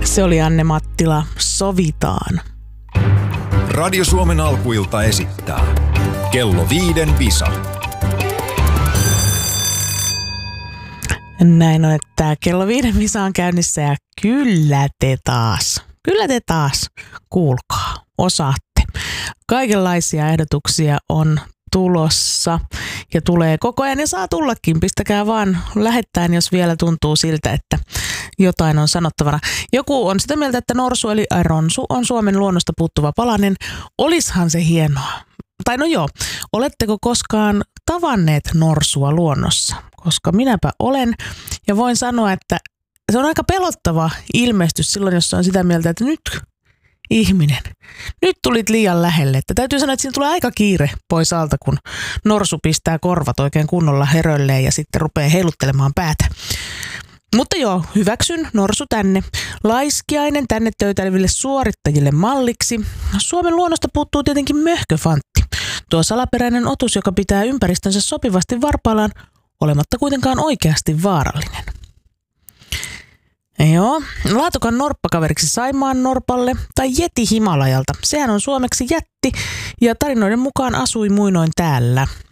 Se oli Anne Mattila, Sovitaan. Radio Suomen alkuilta esittää Kello 5 Visa. Näin on, että Kello 5 Visa on käynnissä ja kyllä te taas, kuulkaa, osaatte. Kaikenlaisia ehdotuksia on tulossa ja tulee koko ajan ja saa tullakin. Pistäkää vaan lähettäen, jos vielä tuntuu siltä, että jotain on sanottavana. Joku on sitä mieltä, että norsu eli ronsu on Suomen luonnosta puuttuva palanen. Olishan se hienoa. Tai no joo, oletteko koskaan tavanneet norsua luonnossa? Koska minäpä olen ja voin sanoa, että se on aika pelottava ilmestys silloin, jos on sitä mieltä, että nyt ihminen, nyt tulit liian lähelle. Että täytyy sanoa, että siinä tulee aika kiire pois alta, kun norsu pistää korvat oikein kunnolla herölleen ja sitten rupeaa heiluttelemaan päätä. Mutta joo, hyväksyn norsu tänne. Laiskiainen tänne töytäileville suorittajille malliksi. Suomen luonnosta puuttuu tietenkin möhköfantti. Tuo salaperäinen otus, joka pitää ympäristönsä sopivasti varpaillaan, olematta kuitenkaan oikeasti vaarallinen. Joo, laatukan norppakaveriksi Saimaan norpalle tai Jeti Himalajalta. Sehän on suomeksi jätti ja tarinoiden mukaan asui muinoin täällä.